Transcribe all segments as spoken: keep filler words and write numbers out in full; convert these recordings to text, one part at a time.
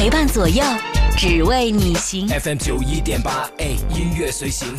陪伴左右，只为你行。 F M 九一点八，哎，音乐随行。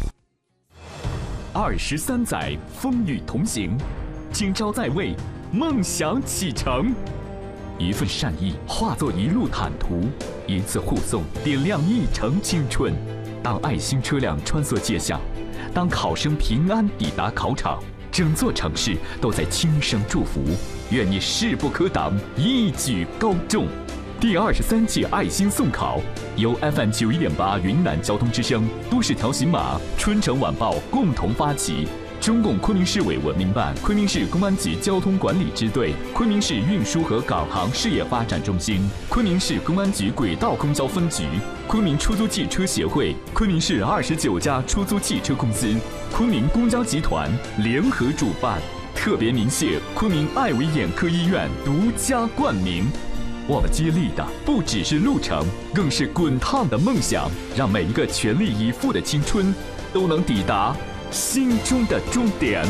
二十三载风雨同行，今朝在位，梦想启程。一份善意化作一路坦途，一次护送点亮一程青春。当爱心车辆穿梭街巷，当考生平安抵达考场，整座城市都在轻声祝福。愿你势不可挡，一举高中。第二十三届爱心送考由 F M 九一点八云南交通之声、都市条形码、春城晚报共同发起。中共昆明市委文明办、昆明市公安局交通管理支队、昆明市运输和港航事业发展中心、昆明市公安局轨道公交分局、昆明出租汽车协会、昆明市二十九家出租汽车公司、昆明公交集团联合主办，特别鸣谢昆明爱维眼科医院独家冠名。我们接力的不只是路程，更是滚烫的梦想，让每一个全力以赴的青春都能抵达心中的终点。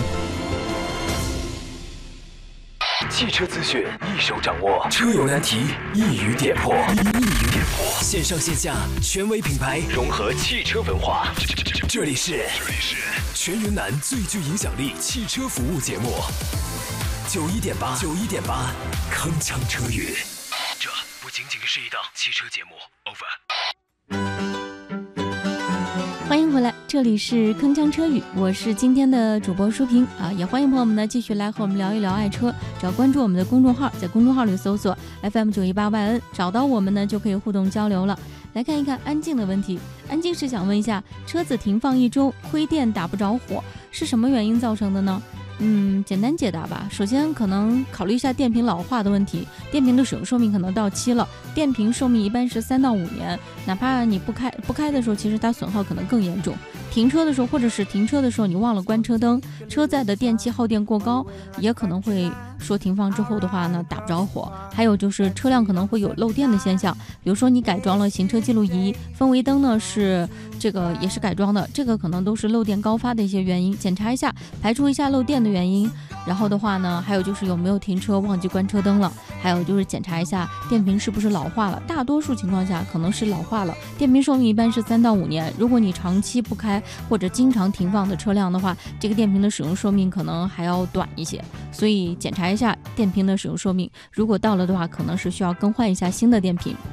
汽车资讯一手掌握，车友难题一语点破，一语点破。线上线下权威品牌融合汽车文化，这里是这里是全云南最具影响力汽车服务节目，九一点八，九一点八，铿锵车语。这不仅仅是一档汽车节目 ，over。 欢迎回来，这里是铿锵车语，我是今天的主播舒平啊，也欢迎朋友们呢继续来和我们聊一聊爱车。只要关注我们的公众号，在公众号里搜索 F M 九一八 Y N， 找到我们呢就可以互动交流了。来看一看安静的问题，安静是想问一下，车子停放一周亏电打不着火，是什么原因造成的呢？嗯，简单解答吧。首先可能考虑一下电瓶老化的问题，电瓶的使用寿命可能到期了，电瓶寿命一般是三到五年，哪怕你不开不开的时候，其实它损耗可能更严重。停车的时候，或者是停车的时候你忘了关车灯，车载的电器耗电过高，也可能会说停放之后的话呢打不着火。还有就是车辆可能会有漏电的现象，比如说你改装了行车记录仪，氛围灯呢是这个也是改装的，这个可能都是漏电高发的一些原因，检查一下，排除一下漏电的原因。然后的话呢，还有就是有没有停车忘记关车灯了，还有就是检查一下电瓶是不是老化了，大多数情况下可能是老化了。电瓶寿命一般是三到五年，如果你长期不开或者经常停放的车辆的话，这个电瓶的使用寿命可能还要短一些，所以检查一下电瓶的使用寿命，如果到了的话，可能是需要更换一下新的电瓶。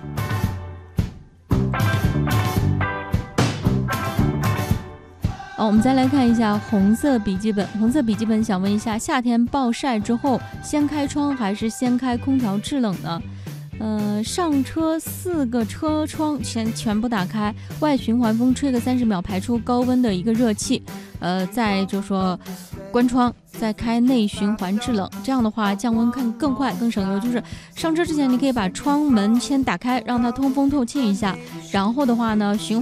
哦，我们再来看一下红色笔记本。红色笔记本想问一下，夏天暴晒之后，先开窗还是先开空调制冷呢？呃，上车四个车窗全全部打开，外循环风吹个三十秒，排出高温的一个热气。呃，再就说关窗，再开内循环制冷，这样的话降温看更快更省油。就是上车之前，你可以把窗门先打开，让它通风透气一下，然后的话呢，循